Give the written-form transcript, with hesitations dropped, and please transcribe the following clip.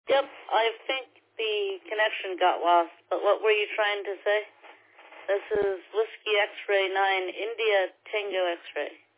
Yep, I think the connection got lost, but what were you trying to say? This is Whiskey X-Ray 9, India Tango X-Ray.